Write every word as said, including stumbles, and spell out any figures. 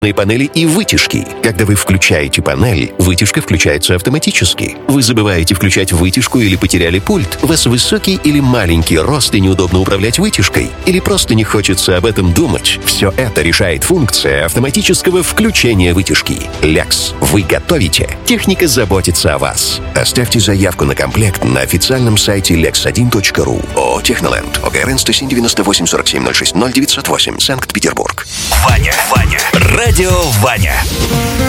панели и вытяжки. Когда вы включаете панель, вытяжка включается автоматически. Вы забываете включать вытяжку или потеряли пульт, у вас высокий или маленький рост и неудобно управлять вытяжкой, или просто не хочется об этом думать. Все это решает функция автоматического включения вытяжки. Lex. Вы готовите. Техника заботится о вас. Оставьте заявку на комплект на официальном сайте лекс один точка ру. ООО «Техноленд». ОГРН сто семь девяносто восемь сорок семь ноль шесть ноль девятьсот восемь. Санкт-Петербург. Ваня, Ваня. Радио Ваня.